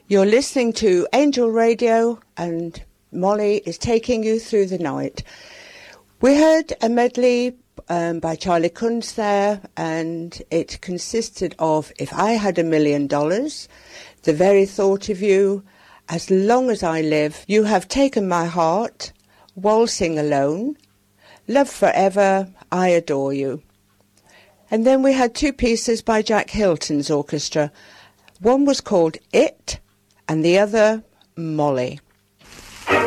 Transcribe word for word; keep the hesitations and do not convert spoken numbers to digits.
You're listening to Angel Radio, and Molly is taking you through the night. We heard a medley um, by Charlie Kunz there, and it consisted of If I Had a Million Dollars, The Very Thought of You, As Long as I Live, You Have Taken My Heart, Waltzing Alone, Love Forever, I Adore You. And then we had two pieces by Jack Hilton's orchestra. One was called It, and the other, Molly.